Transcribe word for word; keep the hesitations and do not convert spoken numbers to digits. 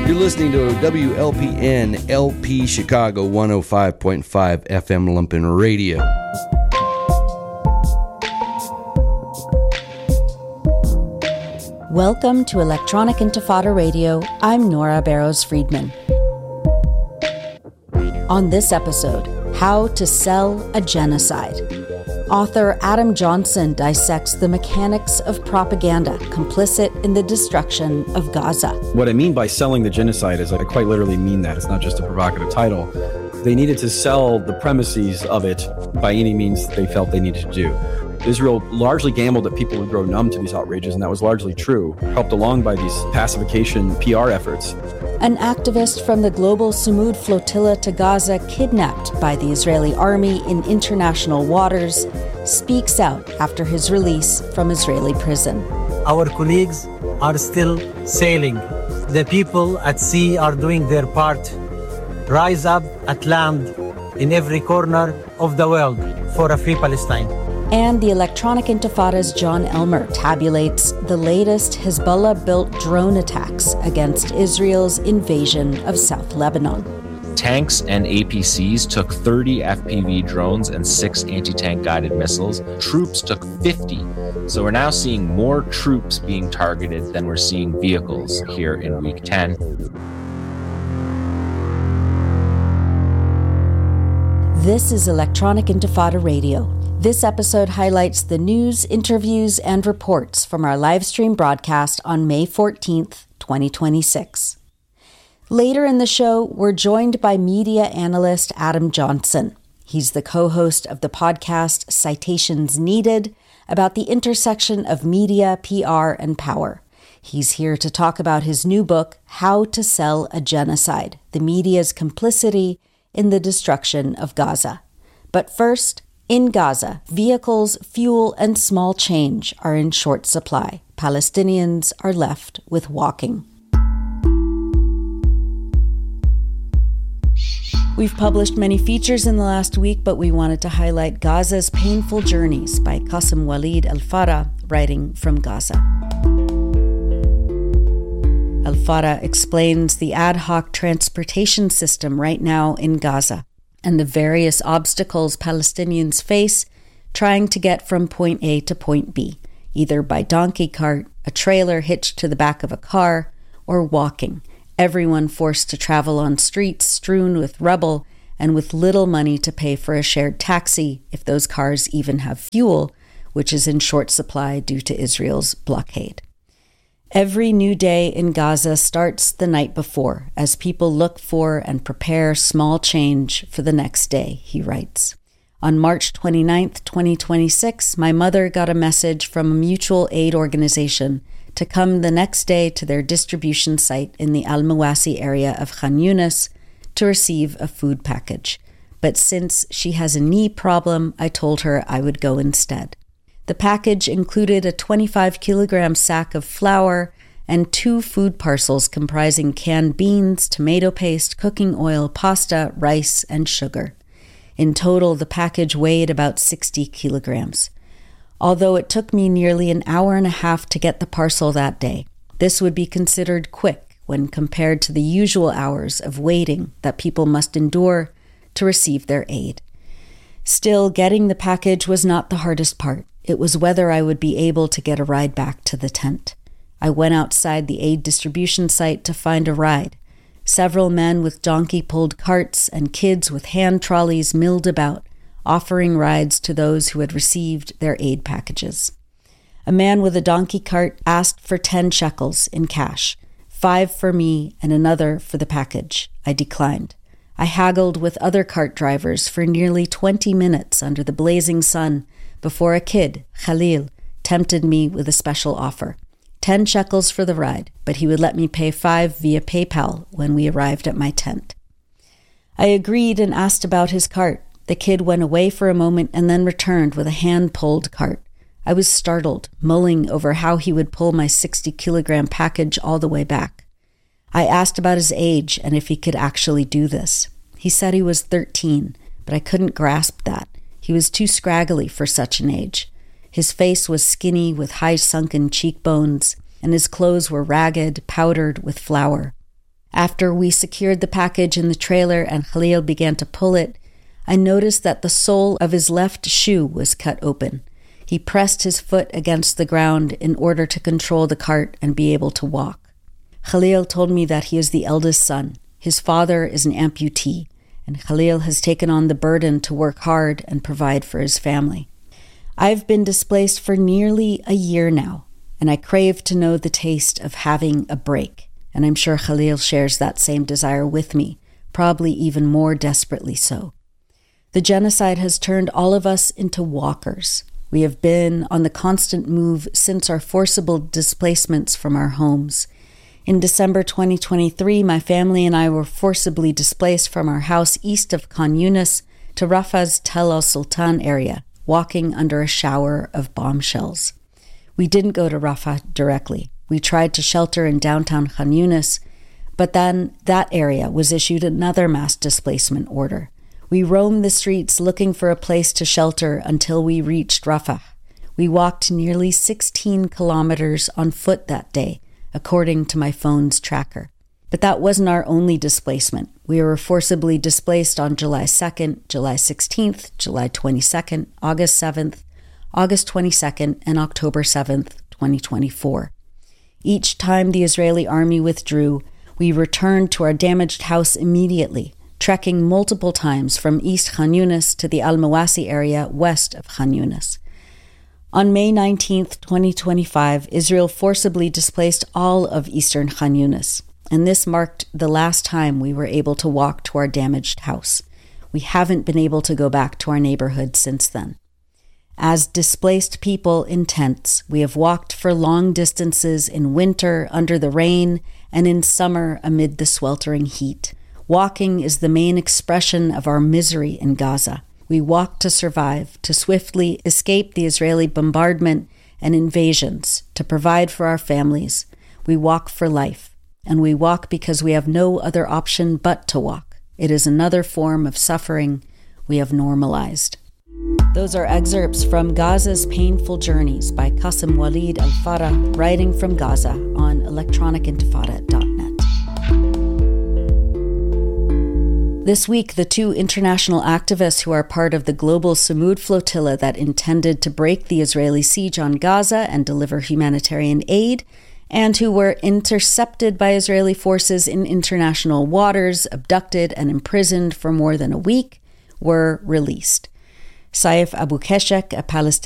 You're listening to W L P N L P Chicago one oh five point five F M Lumpen Radio. Welcome to Electronic Intifada Radio. I'm Nora Barrows-Friedman. On this episode, How to Sell a Genocide. Author Adam Johnson dissects the mechanics of propaganda complicit in the destruction of Gaza. What I mean by selling the genocide is I quite literally mean that. It's not just a provocative title. They needed to sell the premises of it by any means they felt they needed to do. Israel largely gambled that people would grow numb to these outrages, and that was largely true, helped along by these pacification P R efforts. An activist from the global Sumud flotilla to Gaza, kidnapped by the Israeli army in international waters, speaks out after his release from Israeli prison. Our colleagues are still sailing. The people at sea are doing their part. Rise up at land in every corner of the world for a free Palestine. And the Electronic Intifada's John Elmer tabulates the latest Hezbollah-built drone attacks against Israel's invasion of South Lebanon. Tanks and A P Cs took thirty F P V drones and six anti-tank guided missiles. Troops took fifty. So we're now seeing more troops being targeted than we're seeing vehicles here in week ten. This is Electronic Intifada Radio. This episode highlights the news, interviews, and reports from our live stream broadcast on May fourteenth, twenty twenty-six. Later in the show, we're joined by media analyst Adam Johnson. He's the co-host of the podcast Citations Needed, about the intersection of media, P R, and power. He's here to talk about his new book, How to Sell a Genocide: The Media's Complicity in the Destruction of Gaza. But first, in Gaza, vehicles, fuel, and small change are in short supply. Palestinians are left with walking. We've published many features in the last week, but we wanted to highlight Gaza's Painful Journeys by Qasim Walid Al-Farah, writing from Gaza. Al-Farah explains the ad hoc transportation system right now in Gaza and the various obstacles Palestinians face trying to get from point A to point B, either by donkey cart, a trailer hitched to the back of a car, or walking, everyone forced to travel on streets strewn with rubble and with little money to pay for a shared taxi if those cars even have fuel, which is in short supply due to Israel's blockade. Every new day in Gaza starts the night before, as people look for and prepare small change for the next day, he writes. On March twenty-ninth, twenty twenty-six, my mother got a message from a mutual aid organization to come the next day to their distribution site in the Al-Mawasi area of Khan Yunis to receive a food package. But since she has a knee problem, I told her I would go instead. The package included a twenty-five kilogram sack of flour and two food parcels comprising canned beans, tomato paste, cooking oil, pasta, rice, and sugar. In total, the package weighed about sixty kilograms. Although it took me nearly an hour and a half to get the parcel that day, this would be considered quick when compared to the usual hours of waiting that people must endure to receive their aid. Still, getting the package was not the hardest part. It was whether I would be able to get a ride back to the tent. I went outside the aid distribution site to find a ride. Several men with donkey-pulled carts and kids with hand trolleys milled about, offering rides to those who had received their aid packages. A man with a donkey cart asked for ten shekels in cash, five for me and another for the package. I declined. I haggled with other cart drivers for nearly twenty minutes under the blazing sun before a kid, Khalil, tempted me with a special offer. Ten shekels for the ride, but he would let me pay five via PayPal when we arrived at my tent. I agreed and asked about his cart. The kid went away for a moment and then returned with a hand-pulled cart. I was startled, mulling over how he would pull my sixty-kilogram package all the way back. I asked about his age and if he could actually do this. He said he was thirteen, but I couldn't grasp that. He was too scraggly for such an age. His face was skinny with high sunken cheekbones, and his clothes were ragged, powdered with flour. After we secured the package in the trailer and Khalil began to pull it, I noticed that the sole of his left shoe was cut open. He pressed his foot against the ground in order to control the cart and be able to walk. Khalil told me that he is the eldest son. His father is an amputee, and Khalil has taken on the burden to work hard and provide for his family. I've been displaced for nearly a year now, and I crave to know the taste of having a break. And I'm sure Khalil shares that same desire with me, probably even more desperately so. The genocide has turned all of us into walkers. We have been on the constant move since our forcible displacements from our homes. In December twenty twenty-three, my family and I were forcibly displaced from our house east of Khan Yunis to Rafah's Tel al-Sultan area, walking under a shower of bombshells. We didn't go to Rafah directly. We tried to shelter in downtown Khan Yunis, but then that area was issued another mass displacement order. We roamed the streets looking for a place to shelter until we reached Rafah. We walked nearly sixteen kilometers on foot that day, according to my phone's tracker. But that wasn't our only displacement. We were forcibly displaced on July second, July sixteenth, July twenty-second, August seventh, August twenty-second, and October seventh, twenty twenty-four. Each time the Israeli army withdrew, we returned to our damaged house immediately, trekking multiple times from East Khan Yunis to the Al-Mawasi area west of Khan Yunis. On May nineteenth, twenty twenty-five, Israel forcibly displaced all of eastern Khan Yunis, and this marked the last time we were able to walk to our damaged house. We haven't been able to go back to our neighborhood since then. As displaced people in tents, we have walked for long distances in winter under the rain and in summer amid the sweltering heat. Walking is the main expression of our misery in Gaza. We walk to survive, to swiftly escape the Israeli bombardment and invasions, to provide for our families. We walk for life, and we walk because we have no other option but to walk. It is another form of suffering we have normalized. Those are excerpts from Gaza's Painful Journeys by Qasim Walid Al-Farah, writing from Gaza on electronic intifada dot net. This week, the two international activists who are part of the global Samud flotilla that intended to break the Israeli siege on Gaza and deliver humanitarian aid, and who were intercepted by Israeli forces in international waters, abducted and imprisoned for more than a week, were released. Saif Abu Keshek, a Palestinian